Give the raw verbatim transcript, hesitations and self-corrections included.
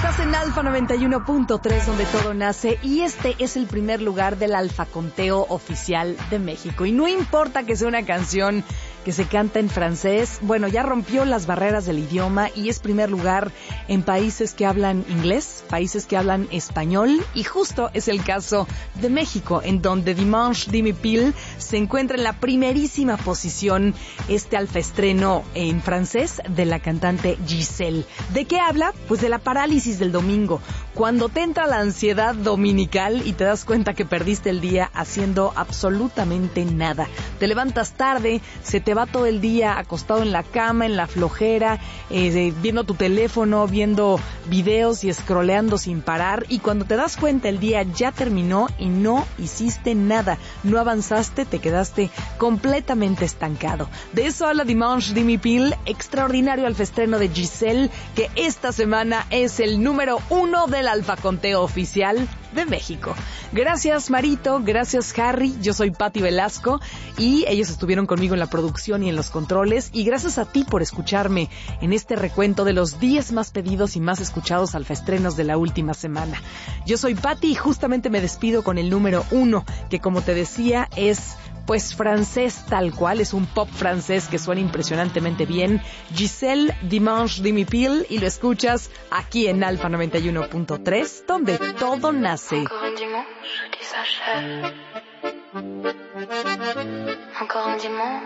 Estás en Alfa noventa y uno punto tres, donde todo nace, y este es el primer lugar del Alfa Conteo oficial de México. Y no importa que sea una canción que se canta en francés, bueno, ya rompió las barreras del idioma y es primer lugar en países que hablan inglés, países que hablan español, y justo es el caso de México, en donde Dimanche de mi Pile se encuentra en la primerísima posición este alfaestreno en francés de la cantante Giselle. ¿De qué habla? Pues de la parálisis del domingo, cuando te entra la ansiedad dominical y te das cuenta que perdiste el día haciendo absolutamente nada. Te levantas tarde, se te va todo el día acostado en la cama, en la flojera, eh, viendo tu teléfono, viendo videos y scrolleando sin parar, y cuando te das cuenta el día ya terminó y no hiciste nada, no avanzaste, te quedaste completamente estancado. De eso habla Dimanche de mi Pile, extraordinario alfaestreno de Giselle, que esta semana es el número uno del Alfa Conteo oficial de México. Gracias Marito, gracias Harry, yo soy Patti Velasco y ellos estuvieron conmigo en la producción y en los controles, y gracias a ti por escucharme en este recuento de los diez más pedidos y más escuchados alfaestrenos de la última semana. Yo soy Patti y justamente me despido con el número uno, que como te decía es pues francés tal cual, es un pop francés que suena impresionantemente bien. Giselle, Dimanche de mi Pile, y lo escuchas aquí en Alfa noventa y uno punto tres, donde todo nace. Encore un dimanche qui s'achève. Encore un dimanche